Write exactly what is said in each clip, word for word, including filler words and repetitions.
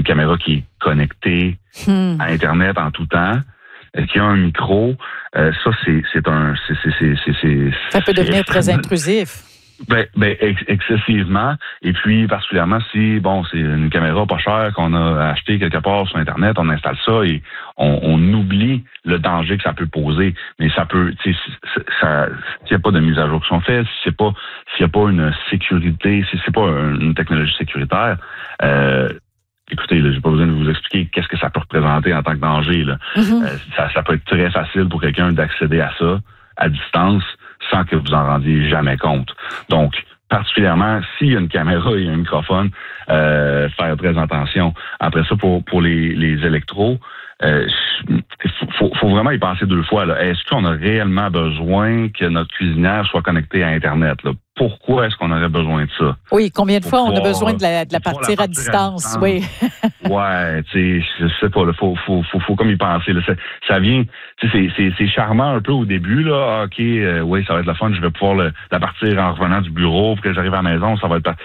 caméra qui est connectée hmm. à Internet en tout temps, euh, qui a un micro, euh, ça, c'est, c'est un... C'est, c'est, c'est, c'est, c'est, ça peut devenir très intrusif. Ben, ben ex- excessivement. Et puis, particulièrement si, bon, c'est une caméra pas chère qu'on a achetée quelque part sur Internet, on installe ça et on, on oublie le danger que ça peut poser. Mais ça peut, tu sais, ça, s'il n'y a pas de mise à jour qui sont faites, si c'est pas, s'il n'y a pas une sécurité, si c'est pas une technologie sécuritaire, euh, écoutez, là, j'ai pas besoin de vous expliquer qu'est-ce que ça peut représenter en tant que danger, là. Mm-hmm. Euh, ça, ça peut être très facile pour quelqu'un d'accéder à ça à distance, sans que vous en rendiez jamais compte. Donc, particulièrement, s'il y a une caméra et un microphone, euh, faire très attention. Après ça, pour pour les, les électros, euh, faut, faut vraiment y penser deux fois, là. Est-ce qu'on a réellement besoin que notre cuisinière soit connectée à Internet, là? Pourquoi est-ce qu'on aurait besoin de ça? Oui, combien de fois on a besoin de la, de la partir à distance? À distance. Oui. Ouais, tu sais, je sais pas, il faut, faut, faut, faut comme y penser. Là. Ça, ça vient, tu sais, c'est, c'est, c'est charmant un peu au début, là. OK, euh, oui, ça va être la fun, je vais pouvoir le, la partir en revenant du bureau, pour que j'arrive à la maison, ça va être...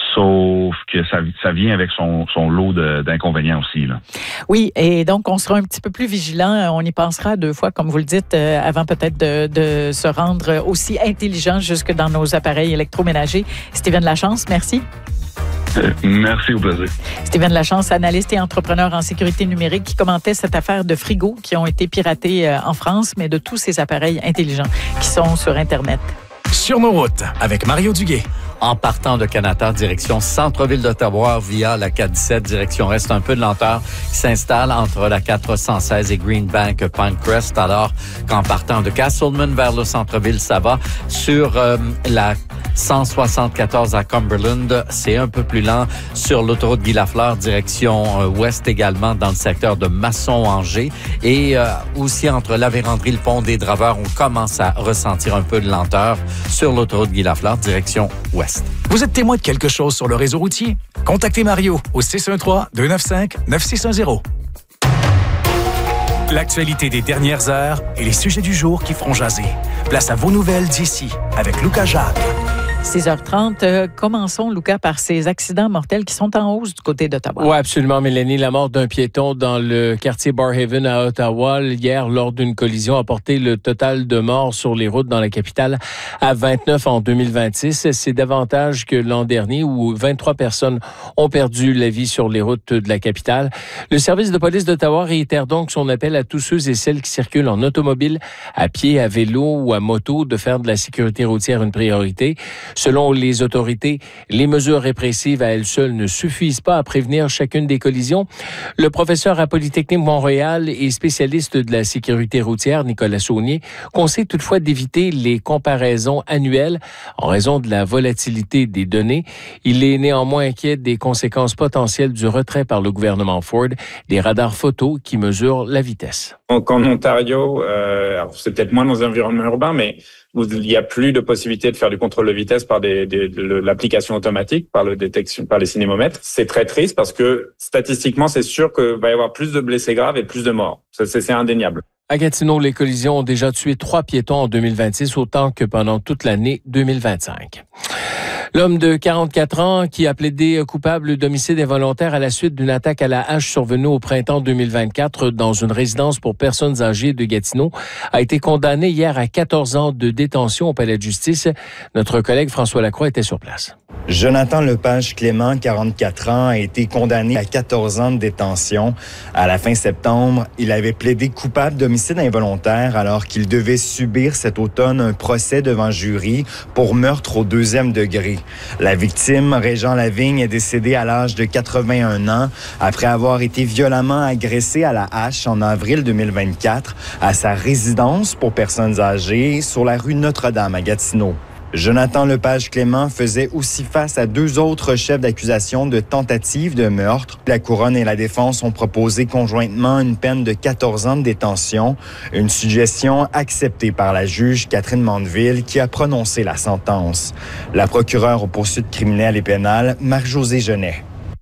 Sauf que ça, ça vient avec son, son lot de, d'inconvénients aussi, là. Oui, et donc on sera un petit peu plus vigilant. On y pensera deux fois, comme vous le dites, euh, avant peut-être de, de se rendre aussi intelligent jusque dans nos appareils électroménagers. Steven Lachance, merci. Euh, merci, au plaisir. Steven Lachance, analyste et entrepreneur en sécurité numérique, qui commentait cette affaire de frigos qui ont été piratés euh, en France, mais de tous ces appareils intelligents qui sont sur Internet. Sur nos routes, avec Mario Duguay. En partant de Canada, direction centre-ville d'Ottawa via la quatre dix-sept, direction reste un peu de lenteur qui s'installe entre la quatre cent seize et Greenbank Pinecrest, alors qu'en partant de Castleman vers le centre-ville, ça va. Sur euh, la cent soixante-quatorze à Cumberland, c'est un peu plus lent. Sur l'autoroute Guy-Lafleur, direction euh, ouest également, dans le secteur de Masson-Angers. Et euh, aussi entre la Vérandrie et le pont des Draveurs, on commence à ressentir un peu de lenteur sur l'autoroute Guy-Lafleur, direction ouest. Vous êtes témoin de quelque chose sur le réseau routier? Contactez Mario au six un trois, deux neuf cinq, neuf six un zéro. L'actualité des dernières heures et les sujets du jour qui feront jaser. Place à vos nouvelles d'ici avec Lucas Jacques. six heures trente, euh, commençons, Lucas, par ces accidents mortels qui sont en hausse du côté d'Ottawa. Oui, absolument, Mélanie. La mort d'un piéton dans le quartier Barrhaven à Ottawa hier lors d'une collision a porté le total de morts sur les routes dans la capitale à vingt-neuf en deux mille vingt-six. C'est davantage que l'an dernier où vingt-trois personnes ont perdu la vie sur les routes de la capitale. Le service de police d'Ottawa réitère donc son appel à tous ceux et celles qui circulent en automobile, à pied, à vélo ou à moto de faire de la sécurité routière une priorité. Selon les autorités, les mesures répressives à elles seules ne suffisent pas à prévenir chacune des collisions. Le professeur à Polytechnique Montréal et spécialiste de la sécurité routière, Nicolas Saunier, conseille toutefois d'éviter les comparaisons annuelles en raison de la volatilité des données. Il est néanmoins inquiet des conséquences potentielles du retrait par le gouvernement Ford des radars photo qui mesurent la vitesse. Donc en Ontario, euh, alors c'est peut-être moins dans un environnement urbain, mais il n'y a plus de possibilité de faire du contrôle de vitesse par des, des, de l'application automatique, par le détection, par les cinémomètres. C'est très triste parce que statistiquement, c'est sûr qu'il va y avoir plus de blessés graves et plus de morts. C'est, c'est, c'est indéniable. À Gatineau, les collisions ont déjà tué trois piétons en deux mille vingt-six, autant que pendant toute l'année deux mille vingt-cinq. L'homme de quarante-quatre ans qui a plaidé coupable d'homicide involontaire à la suite d'une attaque à la hache survenue au printemps deux mille vingt-quatre dans une résidence pour personnes âgées de Gatineau a été condamné hier à quatorze ans de détention au palais de justice. Notre collègue François Lacroix était sur place. Jonathan Lepage-Clément, quarante-quatre ans, a été condamné à quatorze ans de détention. À la fin septembre, il avait plaidé coupable d'homicide involontaire alors qu'il devait subir cet automne un procès devant jury pour meurtre au deuxième degré. La victime, Régent Lavigne, est décédée à l'âge de quatre-vingt-un ans après avoir été violemment agressé à la hache en avril deux mille vingt-quatre à sa résidence pour personnes âgées sur la rue Notre-Dame à Gatineau. Jonathan Lepage-Clément faisait aussi face à deux autres chefs d'accusation de tentative de meurtre. La Couronne et la Défense ont proposé conjointement une peine de quatorze ans de détention, une suggestion acceptée par la juge Catherine Mandeville qui a prononcé la sentence. La procureure aux poursuites criminelles et pénales, Marie-Josée Genet.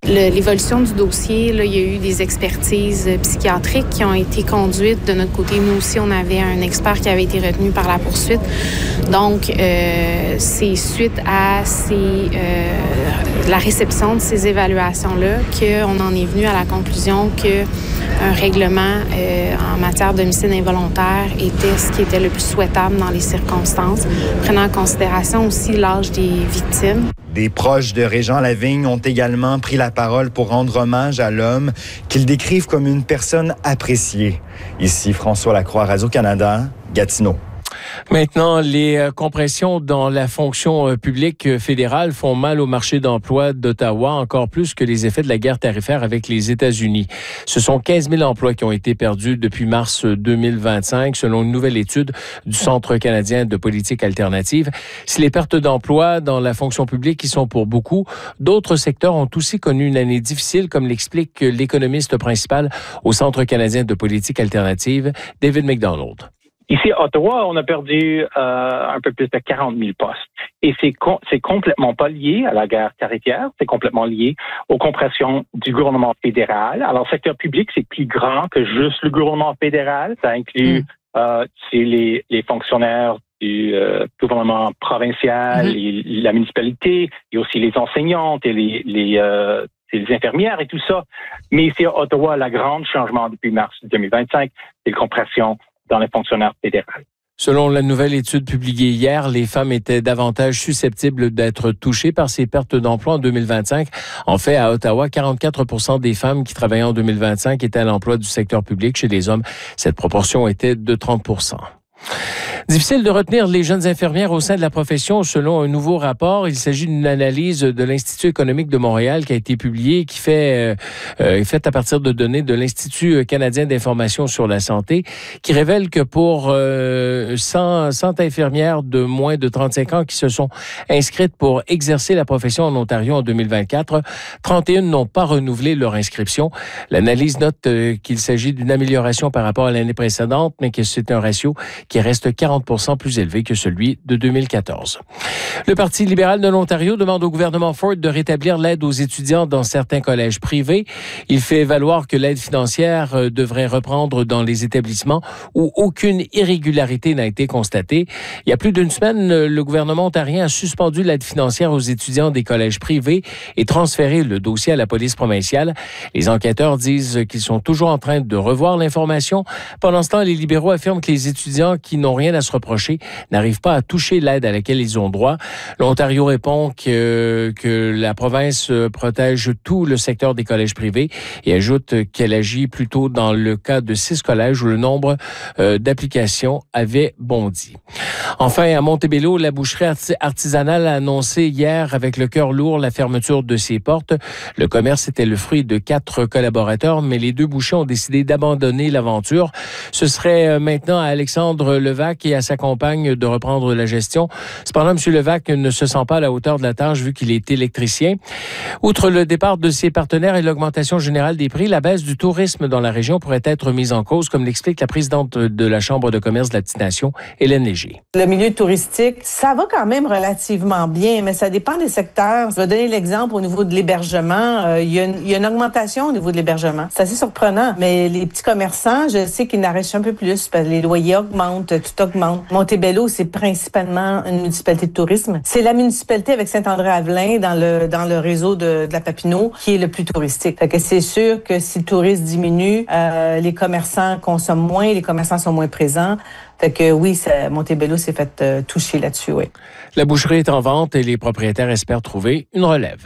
Le, l'évolution du dossier, là, il y a eu des expertises psychiatriques qui ont été conduites de notre côté. Nous aussi, on avait un expert qui avait été retenu par la poursuite. Donc, euh, c'est suite à ces, euh, la réception de ces évaluations-là qu'on en est venu à la conclusion qu'un règlement euh, en matière d'homicide involontaire était ce qui était le plus souhaitable dans les circonstances, prenant en considération aussi l'âge des victimes. Des proches de Régent Lavigne ont également pris la parole pour rendre hommage à l'homme qu'ils décrivent comme une personne appréciée. Ici François Lacroix, Radio-Canada, Gatineau. Maintenant, les compressions dans la fonction publique fédérale font mal au marché d'emploi d'Ottawa, encore plus que les effets de la guerre tarifaire avec les États-Unis. Ce sont quinze mille emplois qui ont été perdus depuis mars deux mille vingt-cinq, selon une nouvelle étude du Centre canadien de politique alternative. Si les pertes d'emplois dans la fonction publique qui sont pour beaucoup, d'autres secteurs ont aussi connu une année difficile, comme l'explique l'économiste principal au Centre canadien de politique alternative, David McDonald. Ici, à Ottawa, on a perdu euh, un peu plus de quarante mille postes. Et c'est, com- c'est complètement pas lié à la guerre tarifaire, c'est complètement lié aux compressions du gouvernement fédéral. Alors, le secteur public, c'est plus grand que juste le gouvernement fédéral. Ça inclut mmh. euh, c'est les, les fonctionnaires du euh, gouvernement provincial, mmh. et la municipalité, et aussi les enseignantes et les, les, euh, les infirmières et tout ça. Mais ici, à Ottawa, le grand changement depuis mars deux mille vingt-cinq, c'est la compression dans les fonctionnaires fédéraux. Selon la nouvelle étude publiée hier, les femmes étaient davantage susceptibles d'être touchées par ces pertes d'emploi en deux mille vingt-cinq. En fait, à Ottawa, quarante-quatre pour cent des femmes qui travaillaient en deux mille vingt-cinq étaient à l'emploi du secteur public. Chez les hommes, cette proportion était de trente pour cent. Difficile de retenir les jeunes infirmières au sein de la profession selon un nouveau rapport. Il s'agit d'une analyse de l'Institut économique de Montréal qui a été publiée et qui fait, euh, est faite à partir de données de l'Institut canadien d'information sur la santé qui révèle que pour euh, cent, cent infirmières de moins de trente-cinq ans qui se sont inscrites pour exercer la profession en Ontario en deux mille vingt-quatre, trente et un n'ont pas renouvelé leur inscription. L'analyse note euh, qu'il s'agit d'une amélioration par rapport à l'année précédente, mais que c'est un ratio qui reste quarante pour cent plus élevé que celui de deux mille quatorze. Le Parti libéral de l'Ontario demande au gouvernement Ford de rétablir l'aide aux étudiants dans certains collèges privés. Il fait valoir que l'aide financière devrait reprendre dans les établissements où aucune irrégularité n'a été constatée. Il y a plus d'une semaine, le gouvernement ontarien a suspendu l'aide financière aux étudiants des collèges privés et transféré le dossier à la police provinciale. Les enquêteurs disent qu'ils sont toujours en train de revoir l'information. Pendant ce temps, les libéraux affirment que les étudiants qui n'ont rien à se reprocher n'arrivent pas à toucher l'aide à laquelle ils ont droit. L'Ontario répond que, que la province protège tout le secteur des collèges privés et ajoute qu'elle agit plutôt dans le cas de six collèges où le nombre euh, d'applications avait bondi. Enfin, à Montebello, la boucherie artisanale a annoncé hier avec le cœur lourd la fermeture de ses portes. Le commerce était le fruit de quatre collaborateurs, mais les deux bouchers ont décidé d'abandonner l'aventure. Ce serait maintenant à Alexandre Levac et à sa compagne de reprendre la gestion. Cependant, M. Levac ne se sent pas à la hauteur de la tâche vu qu'il est électricien. Outre le départ de ses partenaires et l'augmentation générale des prix, la baisse du tourisme dans la région pourrait être mise en cause, comme l'explique la présidente de la Chambre de commerce de la petite nation, Hélène Léger. Le milieu touristique, ça va quand même relativement bien, mais ça dépend des secteurs. Je vais donner l'exemple au niveau de l'hébergement. Euh, il y a une, il y a une augmentation au niveau de l'hébergement. C'est assez surprenant, mais les petits commerçants, je sais qu'ils n'arrêtent un peu plus parce que les loyers augmentent, tout augmente. Montebello, c'est principalement une municipalité de tourisme. C'est la municipalité avec Saint-André-Avelin dans le dans le réseau de, de la Papineau qui est le plus touristique. Fait que c'est sûr que si le tourisme diminue, euh, les commerçants consomment moins, les commerçants sont moins présents. Fait que oui, ça, Montebello s'est fait euh, toucher là-dessus, oui. La boucherie est en vente et les propriétaires espèrent trouver une relève.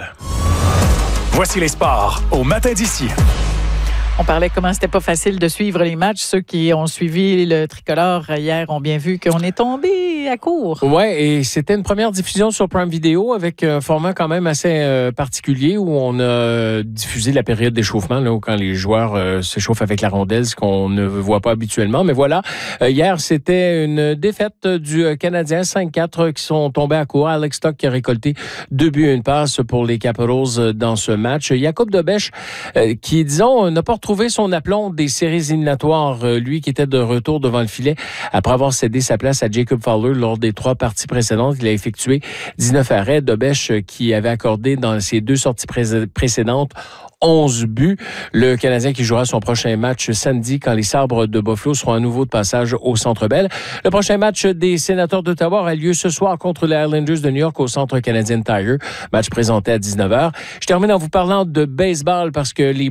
Voici les sports au Matin d'ici. On parlait comment c'était pas facile de suivre les matchs. Ceux qui ont suivi le tricolore hier ont bien vu qu'on est tombé à court. Ouais, et c'était une première diffusion sur Prime Video avec un format quand même assez euh, particulier où on a diffusé la période d'échauffement, là, où quand les joueurs euh, s'échauffent avec la rondelle, ce qu'on ne voit pas habituellement. Mais voilà, euh, hier, c'était une défaite du Canadien cinq quatre qui sont tombés à court. Alex Stock qui a récolté deux buts et une passe pour les Capitals dans ce match. Jakub Dobeš euh, qui, disons, n'a pas retrouvé son aplomb des séries éliminatoires, euh, lui qui était de retour devant le filet après avoir cédé sa place à Jacob Fowler lors des trois parties précédentes. Il a effectué dix-neuf arrêts. Dobech, qui avait accordé dans ses deux sorties pré- précédentes onze buts. Le Canadien qui jouera son prochain match samedi quand les Sabres de Buffalo seront à nouveau de passage au Centre Bell. Le prochain match des Sénateurs d'Ottawa a lieu ce soir contre les Islanders de New York au Centre Canadien Tire. Match présenté à dix-neuf heures. Je termine en vous parlant de baseball parce que les